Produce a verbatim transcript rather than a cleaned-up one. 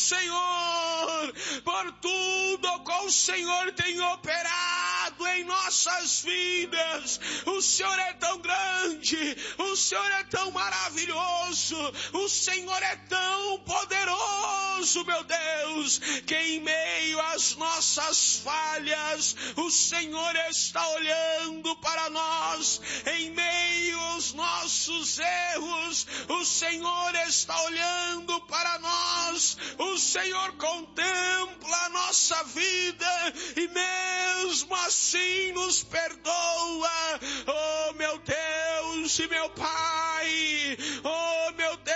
Senhor, por tudo que o Senhor tem operado em nossas vidas. O Senhor é tão grande, o Senhor é tão maravilhoso, o Senhor é tão poderoso, meu Deus, que em meio às nossas falhas, o Senhor está olhando para nós. Em meio aos nossos erros, o Senhor está olhando para nós. O Senhor contempla a nossa vida e mesmo assim nos perdoa. Oh, meu Deus e meu Pai,